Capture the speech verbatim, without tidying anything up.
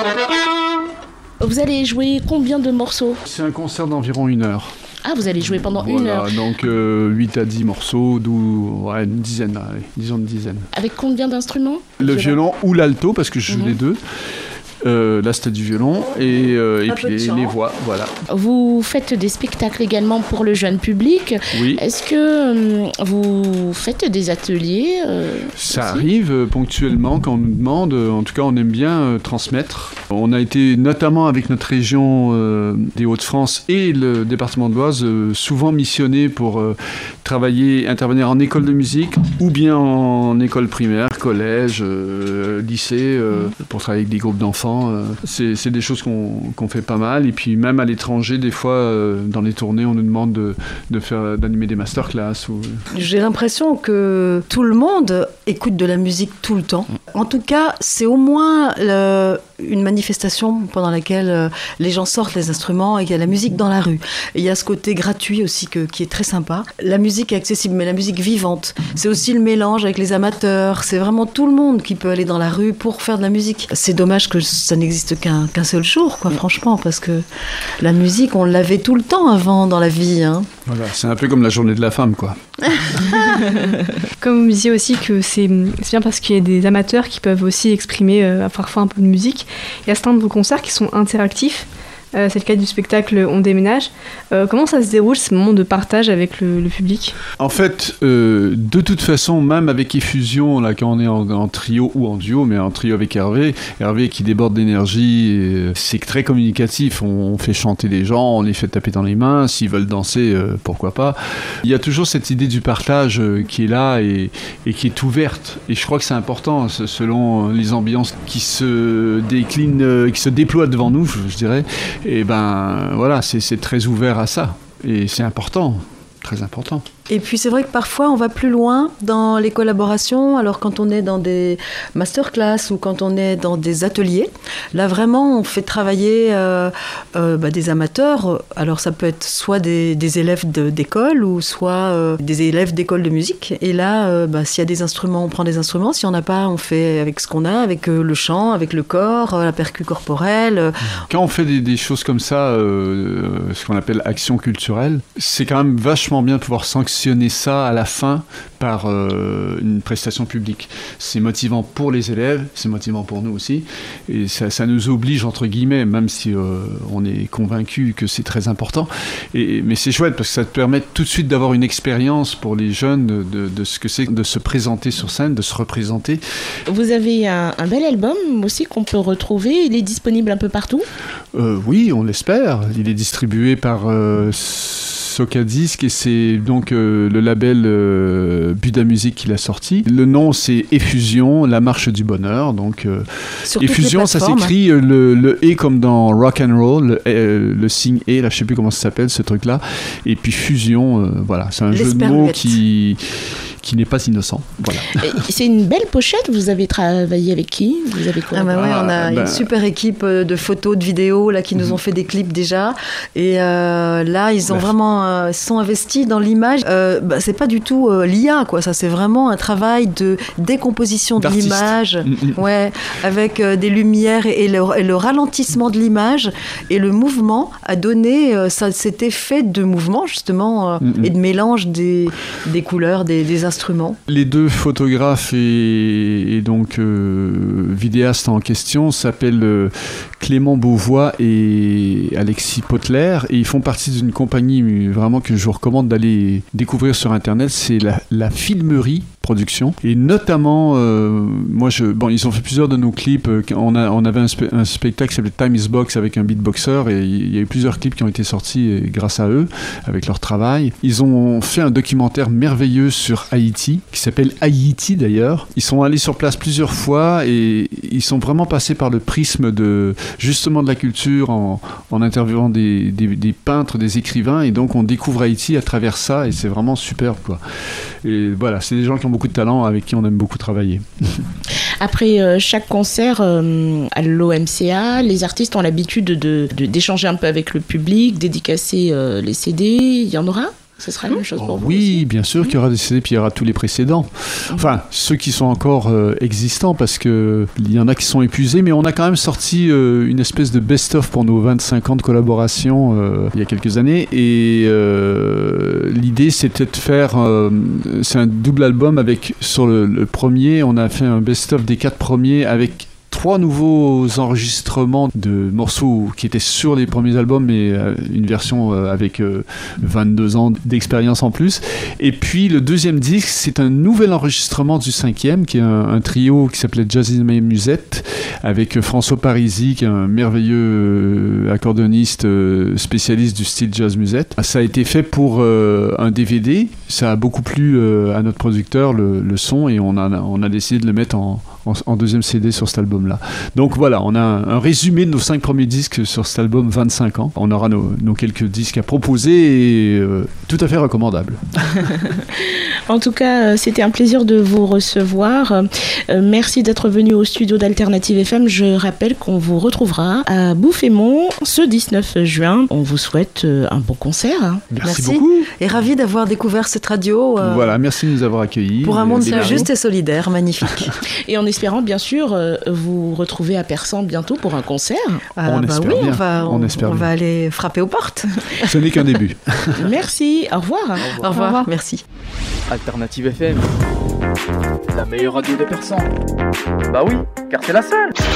Vous allez jouer combien de morceaux ? C'est un concert d'environ une heure. Ah, vous allez jouer pendant voilà, une heure. Donc euh, huit à dix morceaux, d'où ouais, une dizaine, allez, disons une dizaine. Avec combien d'instruments ? Le violon ou l'alto, parce que je joue mm-hmm. les deux. Euh, là c'était du violon et, euh, et puis les, les voix, voilà. Vous faites des spectacles également pour le jeune public. Oui. Est-ce que euh, vous faites des ateliers euh, Ça aussi arrive euh, ponctuellement quand on nous demande, en tout cas on aime bien euh, transmettre. On a été notamment avec notre région euh, des Hauts-de-France et le département de l'Oise euh, souvent missionnés pour euh, travailler, intervenir en école de musique ou bien en école primaire, collège, euh, lycée, euh, mmh. pour travailler avec des groupes d'enfants. C'est, c'est des choses qu'on, qu'on fait pas mal. Et puis même à l'étranger, des fois, euh, dans les tournées, on nous demande de, de faire, d'animer des masterclass. Ou... J'ai l'impression que tout le monde écoute de la musique tout le temps. En tout cas, c'est au moins le, une manifestation pendant laquelle euh, les gens sortent les instruments et qu'il y a la musique dans la rue. Et il y a ce côté gratuit aussi que, qui est très sympa. La musique est accessible, mais la musique vivante. C'est aussi le mélange avec les amateurs. C'est vraiment tout le monde qui peut aller dans la rue pour faire de la musique. C'est dommage que ça n'existe qu'un, qu'un seul jour, quoi, franchement, parce que la musique, on l'avait tout le temps avant dans la vie. Hein. Voilà, c'est un peu comme la journée de la femme, quoi. Comme vous me disiez aussi que c'est, c'est bien parce qu'il y a des amateurs qui peuvent aussi exprimer euh, parfois un peu de musique. Il y a certains de vos concerts qui sont interactifs. Euh, c'est le cas du spectacle On déménage. Euh, comment ça se déroule, ce moment de partage avec le, le public ? En fait, euh, de toute façon, même avec Effusion, là, quand on est en, en trio ou en duo, mais en trio avec Hervé, Hervé qui déborde d'énergie, et c'est très communicatif. On, on fait chanter les gens, on les fait taper dans les mains. S'ils veulent danser, euh, pourquoi pas. Il y a toujours cette idée du partage euh, qui est là et, et qui est ouverte. Et je crois que c'est important, selon les ambiances qui se déclinent, euh, qui se déploient devant nous, je, je dirais. Et ben voilà, c'est, c'est très ouvert à ça. Et c'est important, très important. Et puis c'est vrai que parfois on va plus loin dans les collaborations. Alors quand on est dans des masterclass ou quand on est dans des ateliers, là vraiment on fait travailler euh, euh, bah, des amateurs. Alors ça peut être soit des, des élèves de, d'école ou soit euh, des élèves d'école de musique. Et là, euh, bah, s'il y a des instruments, on prend des instruments. Si on n'a pas, on fait avec ce qu'on a, avec euh, le chant, avec le corps, euh, la percu corporelle. Quand on fait des, des choses comme ça, euh, ce qu'on appelle action culturelle, c'est quand même vachement bien de pouvoir sanctionner ça à la fin par euh, une prestation publique. C'est motivant pour les élèves, c'est motivant pour nous aussi, et ça, ça nous oblige, entre guillemets, même si euh, on est convaincu que c'est très important, et, mais c'est chouette parce que ça te permet tout de suite d'avoir une expérience pour les jeunes de, de, de ce que c'est de se présenter sur scène, de se représenter. Vous avez un, un bel album aussi qu'on peut retrouver, il est disponible un peu partout ? euh, Oui, on l'espère. Il est distribué par euh, Socadisc et c'est donc euh, le label euh, Buda Music qui l'a sorti. Le nom c'est Effusion, la marche du bonheur. Donc euh, Effusion, ça s'écrit euh, le, le E comme dans rock and roll, le, euh, le signe E, là je sais plus comment ça s'appelle ce truc là. Et puis fusion, euh, voilà, c'est un jeu de mots qui qui n'est pas innocent. Voilà. C'est une belle pochette. Vous avez travaillé avec qui ? Vous avez quoi ? Ah bah ouais, on a ah, bah... une super équipe de photos, de vidéos là, qui nous mm-hmm. ont fait des clips déjà. Et euh, là, ils ont bah, vraiment euh, sont investis dans l'image. Euh, bah, c'est pas du tout euh, l'I A, quoi. Ça, c'est vraiment un travail de décomposition de l'image. Mm-hmm. Ouais, avec euh, des lumières et, et, le, et le ralentissement de l'image et le mouvement a donné euh, ça, cet effet de mouvement justement euh, mm-hmm. et de mélange des, des couleurs, des, des instruments. Les deux photographes et, et donc euh, vidéastes en question s'appellent euh, Clément Beauvois et Alexis Potler et ils font partie d'une compagnie vraiment que je vous recommande d'aller découvrir sur internet, c'est la, la Filmerie Production et notamment euh, moi je bon ils ont fait plusieurs de nos clips, on, a, on avait un, spe, un spectacle qui s'appelait Time is Box avec un beatboxer et il y a eu plusieurs clips qui ont été sortis grâce à eux avec leur travail. Ils ont fait un documentaire merveilleux sur Haïti qui s'appelle Haïti d'ailleurs. Ils sont allés sur place plusieurs fois et ils sont vraiment passés par le prisme de justement de la culture en, en interviewant des, des, des peintres, des écrivains et donc on découvre Haïti à travers ça et c'est vraiment superbe quoi. Et voilà, c'est des gens qui ont beaucoup de talent avec qui on aime beaucoup travailler. Après euh, chaque concert euh, à l'O M C A, les artistes ont l'habitude de, de, d'échanger un peu avec le public, dédicacer euh, les C D. Il y en aura ? Ce sera la même chose pour oh, vous Oui, aussi. bien sûr qu'il y aura des C D, puis il y aura tous les précédents. Enfin, ceux qui sont encore euh, existants, parce qu'il y en a qui sont épuisés, mais on a quand même sorti euh, une espèce de best-of pour nos vingt-cinq ans de collaboration euh, il y a quelques années. Et euh, l'idée, c'était de faire... Euh, c'est un double album avec... Sur le, le premier, on a fait un best-of des quatre premiers avec... trois nouveaux enregistrements de morceaux qui étaient sur les premiers albums, mais euh, une version euh, avec euh, vingt-deux ans d'expérience en plus. Et puis le deuxième disque, c'est un nouvel enregistrement du cinquième, qui est un, un trio qui s'appelait Jazz in My Musette, avec François Parisi, qui est un merveilleux euh, accordéoniste euh, spécialiste du style jazz musette. Ça a été fait pour euh, un D V D. Ça a beaucoup plu euh, à notre producteur, le, le son, et on a, on a décidé de le mettre en, en, en deuxième C D sur cet album-là. Donc voilà, on a un, un résumé de nos cinq premiers disques sur cet album vingt-cinq ans. On aura nos, nos quelques disques à proposer et euh, tout à fait recommandables. En tout cas, c'était un plaisir de vous recevoir. Euh, merci d'être venu au studio d'Alternative F M. Je rappelle qu'on vous retrouvera à Bouffémont ce dix-neuf juin. On vous souhaite un bon concert. Merci, merci. beaucoup. Et ravi d'avoir découvert cette radio. Euh, voilà, merci de nous avoir accueillis. Pour un monde euh, juste et solidaire, magnifique. Et en espérant bien sûr euh, vous retrouver à Persan bientôt pour un concert. Ah, on bah espère oui, bien. on va, on, on, espère on bien. va aller frapper aux portes. Ce n'est qu'un début. Merci, au revoir. Au revoir, Au revoir. merci. Alternative F M, la meilleure radio de Persan. Bah oui, car c'est la seule.